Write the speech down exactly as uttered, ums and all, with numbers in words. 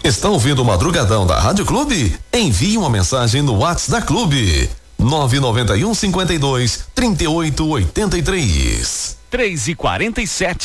Está ouvindo o Madrugadão da Rádio Clube? Envie uma mensagem no WhatsApp da Clube. nove nove um, cinquenta e dois, trinta e oito, oitenta e três. três e quarenta e sete.